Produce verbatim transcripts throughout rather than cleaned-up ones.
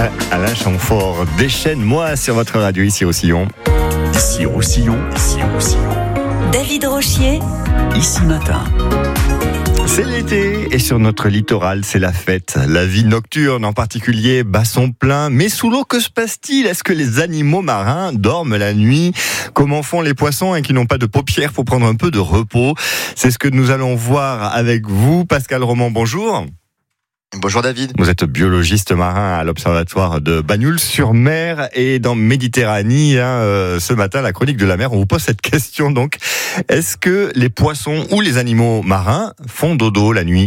Alain Chamfort, déchaîne-moi sur votre radio ici au Sillon. Ici au Sillon, ici au Sillon. David Rochier, Ici Matin. C'est l'été et sur notre littoral, c'est la fête. La vie nocturne en particulier bat son plein. Mais sous l'eau, que se passe-t-il ? Est-ce que les animaux marins dorment la nuit ? Comment font les poissons et qui n'ont pas de paupières pour prendre un peu de repos ? C'est ce que nous allons voir avec vous. Pascal Roman, bonjour. Bonjour David. Vous êtes biologiste marin à l'Observatoire de Bagnoul-sur-Mer et dans Méditerranée. Hein, euh, ce matin, la chronique de la mer, on vous pose cette question donc. Est-ce que les poissons ou les animaux marins font dodo la nuit ?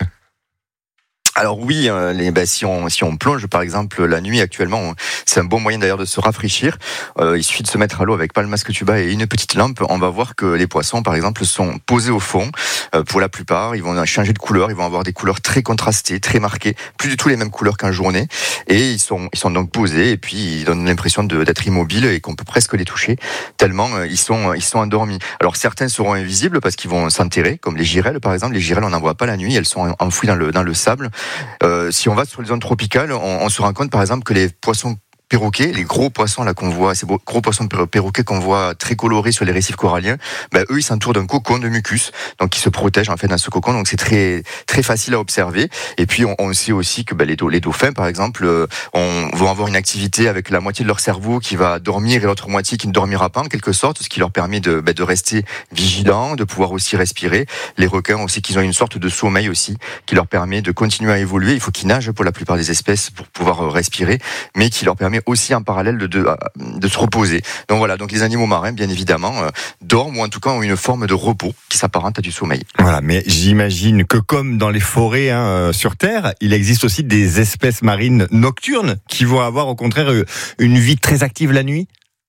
Alors oui, euh, les, bah, si on si on plonge par exemple la nuit actuellement, on, c'est un bon moyen d'ailleurs de se rafraîchir. Euh, il suffit de se mettre à l'eau avec pas le masque tuba et une petite lampe. On va voir que les poissons par exemple sont posés au fond. Euh, pour la plupart, ils vont changer de couleur, ils vont avoir des couleurs très contrastées, très marquées, plus du tout les mêmes couleurs qu'en journée. Et ils sont ils sont donc posés et puis ils donnent l'impression de, d'être immobiles et qu'on peut presque les toucher tellement euh, ils sont ils sont endormis. Alors certains seront invisibles parce qu'ils vont s'enterrer, comme les girelles par exemple. Les girelles on n'en voit pas la nuit, elles sont enfouies dans le dans le sable. Euh, si on va sur les zones tropicales, on, on se rend compte par exemple que les poissons perroquets, les gros poissons là qu'on voit, ces gros poissons perroquets qu'on voit très colorés sur les récifs coralliens, ben eux ils s'entourent d'un cocon de mucus, donc ils se protègent en fait dans ce cocon, donc c'est très très facile à observer. Et puis on, on sait aussi que ben, les, les dauphins par exemple, euh, on, vont avoir une activité avec la moitié de leur cerveau qui va dormir et l'autre moitié qui ne dormira pas en quelque sorte, ce qui leur permet de, ben, de rester vigilants, de pouvoir aussi respirer. Les requins aussi, qu'ils ont une sorte de sommeil aussi qui leur permet de continuer à évoluer. Il faut qu'ils nagent pour la plupart des espèces pour pouvoir respirer, mais qui leur permet aussi en parallèle de, de, de se reposer. Donc voilà, donc les animaux marins, bien évidemment, euh, dorment ou en tout cas ont une forme de repos qui s'apparente à du sommeil. Voilà, mais j'imagine que comme dans les forêts hein, euh, sur Terre, il existe aussi des espèces marines nocturnes qui vont avoir au contraire une vie très active la nuit.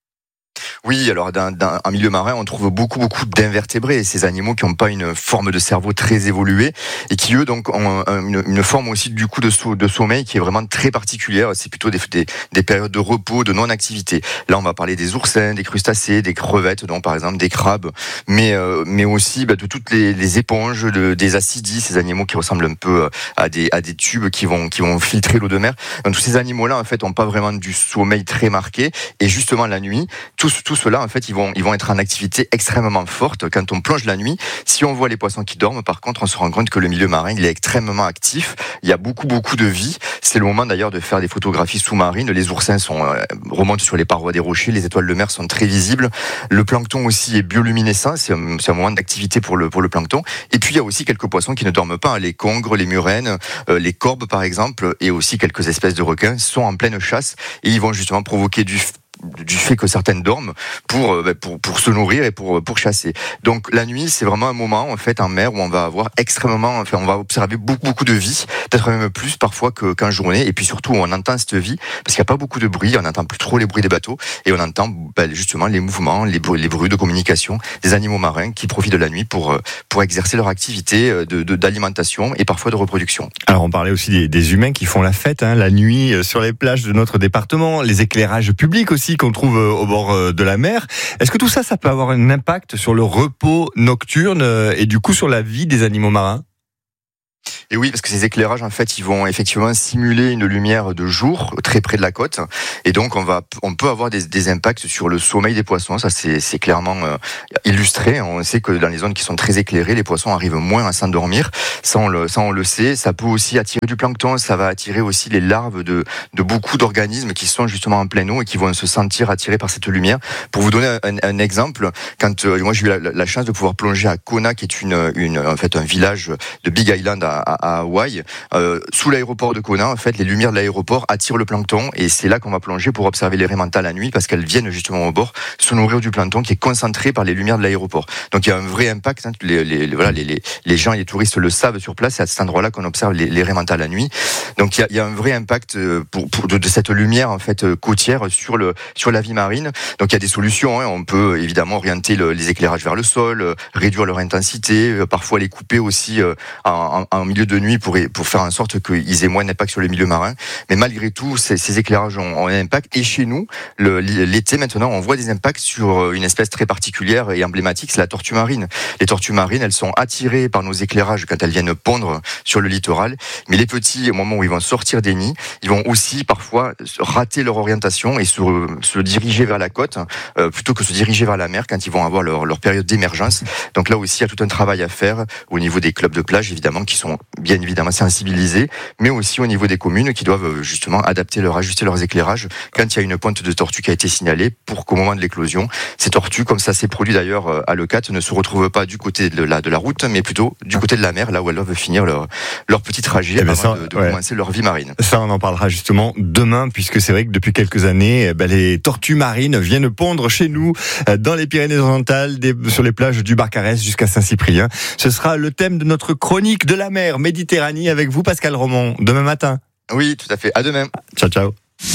Oui, alors dans, dans un milieu marin, on trouve beaucoup beaucoup d'invertébrés, ces animaux qui n'ont pas une forme de cerveau très évoluée et qui eux donc ont une, une forme aussi du coup de, so, de sommeil qui est vraiment très particulière. C'est plutôt des, des, des périodes de repos, de non-activité. Là, on va parler des oursins, des crustacés, des crevettes, donc par exemple des crabes, mais euh, mais aussi bah, de toutes les, les éponges, de, des acidies, ces animaux qui ressemblent un peu à des à des tubes qui vont qui vont filtrer l'eau de mer. Donc tous ces animaux-là en fait ont pas vraiment du sommeil très marqué et justement la nuit, tous tous ceux-là, en fait, ils vont, ils vont être en activité extrêmement forte. Quand on plonge la nuit, si on voit les poissons qui dorment, par contre, on se rend compte que le milieu marin, il est extrêmement actif. Il y a beaucoup, beaucoup de vie. C'est le moment d'ailleurs de faire des photographies sous-marines. Les oursins sont, euh, remontent sur les parois des rochers. Les étoiles de mer sont très visibles. Le plancton aussi est bioluminescent. C'est un, c'est un moment d'activité pour le, pour le plancton. Et puis, il y a aussi quelques poissons qui ne dorment pas. Les congres, les murènes, euh, les corbes, par exemple, et aussi quelques espèces de requins sont en pleine chasse et ils vont justement provoquer du du fait que certaines dorment pour pour pour se nourrir et pour pour chasser. Donc la nuit, c'est vraiment un moment en fait en mer où on va avoir extrêmement enfin on va observer beaucoup beaucoup de vie, peut-être même plus parfois que qu'en journée et puis surtout on entend cette vie parce qu'il y a pas beaucoup de bruit, on n'entend plus trop les bruits des bateaux et on entend ben, justement les mouvements, les bruits les bruits de communication des animaux marins qui profitent de la nuit pour pour exercer leur activité de, de d'alimentation et parfois de reproduction. Alors on parlait aussi des, des humains qui font la fête hein, la nuit sur les plages de notre département, les éclairages publics aussi qu'on trouve au bord de la mer. Est-ce que tout ça, ça peut avoir un impact sur le repos nocturne et du coup sur la vie des animaux marins ? Et oui, parce que ces éclairages, en fait, ils vont effectivement simuler une lumière de jour très près de la côte, et donc on va, on peut avoir des, des impacts sur le sommeil des poissons. Ça, c'est, c'est clairement euh, illustré. On sait que dans les zones qui sont très éclairées, les poissons arrivent moins à s'endormir. Ça, on le, ça, on le sait. Ça peut aussi attirer du plancton. Ça va attirer aussi les larves de, de beaucoup d'organismes qui sont justement en pleine eau et qui vont se sentir attirés par cette lumière. Pour vous donner un, un exemple, quand euh, moi j'ai eu la, la chance de pouvoir plonger à Kona, qui est une, une, en fait, un village de Big Island à, à à Hawaï, euh, sous l'aéroport de Kona, en fait, les lumières de l'aéroport attirent le plancton et c'est là qu'on va plonger pour observer les raies mentales la nuit parce qu'elles viennent justement au bord se nourrir du plancton qui est concentré par les lumières de l'aéroport. Donc il y a un vrai impact. Hein, les, les, les, voilà, les, les, les gens et les touristes le savent sur place. C'est à cet endroit-là qu'on observe les, les raies mentales la nuit. Donc il y a, il y a un vrai impact pour, pour de, de cette lumière en fait côtière sur le sur la vie marine. Donc il y a des solutions. Hein, on peut évidemment orienter le, les éclairages vers le sol, réduire leur intensité, parfois les couper aussi en, en, en milieu milieu de nuit pour, pour faire en sorte qu'ils aient moins d'impact sur le milieu marin. Mais malgré tout, ces, ces éclairages ont, ont un impact. Et chez nous, le, l'été maintenant, on voit des impacts sur une espèce très particulière et emblématique, c'est la tortue marine. Les tortues marines, elles sont attirées par nos éclairages quand elles viennent pondre sur le littoral. Mais les petits, au moment où ils vont sortir des nids, ils vont aussi parfois rater leur orientation et se, se diriger vers la côte euh, plutôt que se diriger vers la mer quand ils vont avoir leur, leur période d'émergence. Donc là aussi, il y a tout un travail à faire au niveau des clubs de plage, évidemment, qui sont bien évidemment sensibilisés, mais aussi au niveau des communes qui doivent justement adapter leur, ajuster leurs éclairages quand il y a une pointe de tortue qui a été signalée pour qu'au moment de l'éclosion, ces tortues, comme ça s'est produit d'ailleurs à Leucate, ne se retrouvent pas du côté de la, de la route, mais plutôt du côté de la mer, là où elles doivent finir leur, leur petit trajet avant ça, de, de ouais. commencer leur vie marine. Ça, on en parlera justement demain, puisque c'est vrai que depuis quelques années, ben, les tortues marines viennent pondre chez nous, dans les Pyrénées-Orientales, des, sur les plages du Barcarès jusqu'à Saint-Cyprien. Ce sera le thème de notre chronique de la mer Méditerranée avec vous, Pascal Romand, demain matin. Oui, tout à fait. À demain. Ciao, ciao.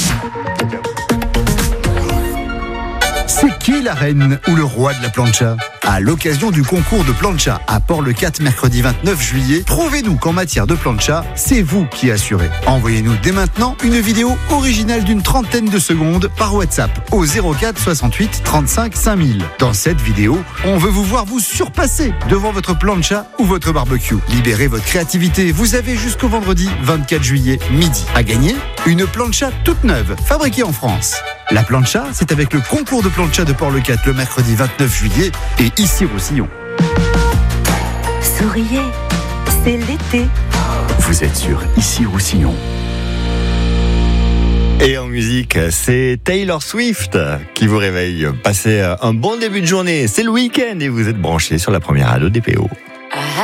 C'est qui la reine ou le roi de la plancha ? À l'occasion du concours de plancha à Port-le-Cat mercredi vingt-neuf juillet, prouvez-nous qu'en matière de plancha, c'est vous qui assurez. Envoyez-nous dès maintenant une vidéo originale d'une trentaine de secondes par WhatsApp au zéro quatre soixante-huit trente-cinq cinq mille. Dans cette vidéo, on veut vous voir vous surpasser devant votre plancha ou votre barbecue. Libérez votre créativité, vous avez jusqu'au vendredi vingt-quatre juillet midi. À gagner, une plancha toute neuve, fabriquée en France. La plancha, c'est avec le concours de plancha de Port-le-Cat le mercredi vingt-neuf juillet et Issy-Roussillon. Souriez, c'est l'été. Vous êtes sur Issy-Roussillon. Et en musique, c'est Taylor Swift qui vous réveille. Passez un bon début de journée, c'est le week-end et vous êtes branchés sur la première radio D P O.